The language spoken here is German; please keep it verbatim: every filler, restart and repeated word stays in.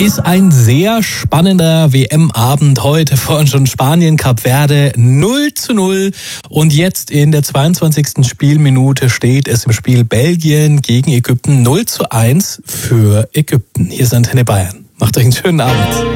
Ist ein sehr spannender W M-Abend heute. Vorhin schon Spanien, Kap Verde null zu null. Und jetzt in der zweiundzwanzigsten Spielminute steht es im Spiel Belgien gegen Ägypten null zu eins für Ägypten. Hier ist Antenne Bayern. Macht euch einen schönen Abend.